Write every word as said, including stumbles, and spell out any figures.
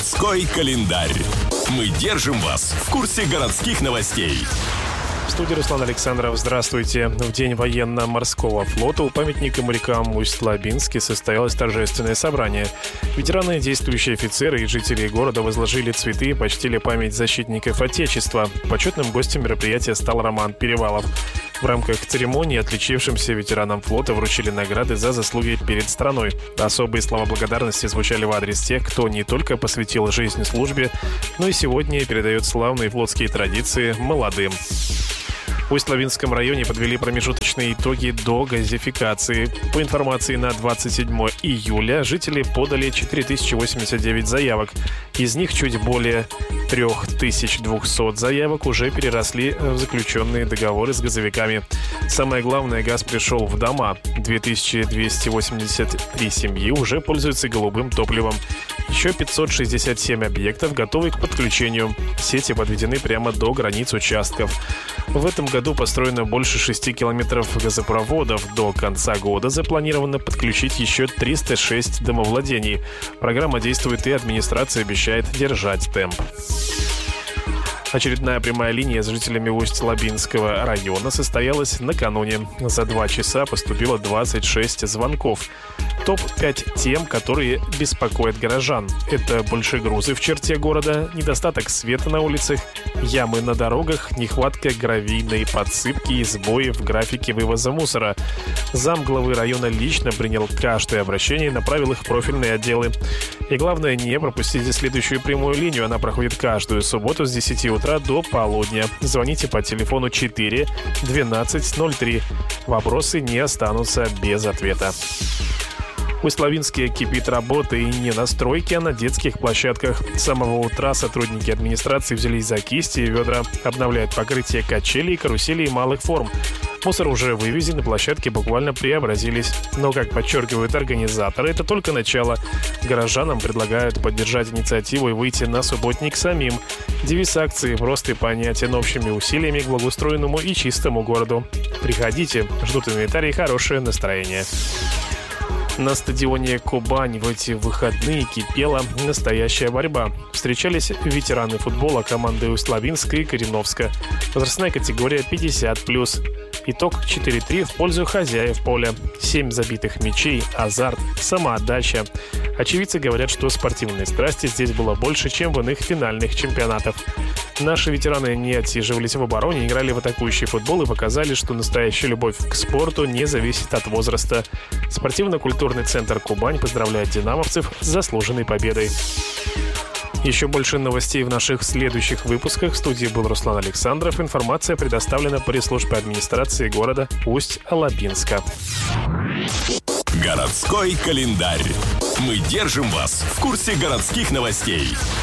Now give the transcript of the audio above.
Городской календарь. Мы держим вас в курсе городских новостей. В студии Руслан Александров. Здравствуйте. В день военно-морского флота у памятника морякам в Усть-Лабинске состоялось торжественное собрание. Ветераны, действующие офицеры и жители города возложили цветы и почтили память защитников Отечества. Почетным гостем мероприятия стал Роман Перевалов. В рамках церемонии отличившимся ветеранам флота вручили награды за заслуги перед страной. Особые слова благодарности звучали в адрес тех, кто не только посвятил жизнь службе, но и сегодня передает славные флотские традиции молодым. В Усть-Лабинском районе подвели промежуточные итоги до газификации. По информации на двадцать седьмое июля жители подали четыре тысячи восемьдесят девять заявок. Из них чуть более три тысячи двести заявок уже переросли в заключенные договоры с газовиками. Самое главное, газ пришел в дома. две тысячи двести восемьдесят три семьи уже пользуются голубым топливом. Еще пятьсот шестьдесят семь объектов готовы к подключению. Сети подведены прямо до границ участков. В этом году построено больше шести километров газопроводов. До конца года запланировано подключить еще триста шесть домовладений. Программа действует, и администрация обещает держать темп. Очередная прямая линия с жителями Усть-Лабинского района состоялась накануне. За два часа поступило двадцать шесть звонков. топ пять тем, которые беспокоят горожан. Это большегрузы в черте города, недостаток света на улицах, ямы на дорогах, нехватка гравийной подсыпки и сбои в графике вывоза мусора. Замглавы района лично принял каждое обращение и направил их в профильные отделы. И главное, не пропустите следующую прямую линию. Она проходит каждую субботу с десяти утра до полудня. Звоните по телефону четыре двенадцать ноль три. Вопросы не останутся без ответа. В Усть-Лабинске кипит работа, и не на стройке, а на детских площадках. С самого утра сотрудники администрации взялись за кисти и ведра, обновляют покрытие качелей, каруселей и малых форм. Мусор уже вывезен, и площадки буквально преобразились. Но, как подчеркивают организаторы, это только начало. Горожанам предлагают поддержать инициативу и выйти на субботник самим. Девиз акции прост и понятен: общими усилиями к благоустроенному и чистому городу. Приходите, ждут инвентарь и хорошее настроение. На стадионе «Кубань» в эти выходные кипела настоящая борьба. Встречались ветераны футбола команды Усть-Лабинска и Кореновска. Возрастная категория пятьдесят плюс. Итог четыре три в пользу хозяев поля. семь забитых мячей, азарт, самоотдача. Очевидцы говорят, что спортивной страсти здесь было больше, чем в иных финальных чемпионатах. Наши ветераны не отсиживались в обороне, играли в атакующий футбол и показали, что настоящая любовь к спорту не зависит от возраста. Спортивно-культурный центр «Кубань» поздравляет динамовцев с заслуженной победой. Еще больше новостей в наших следующих выпусках. В студии был Руслан Александров. Информация предоставлена пресс-службой администрации города Усть-Лабинска. Городской календарь. Мы держим вас в курсе городских новостей.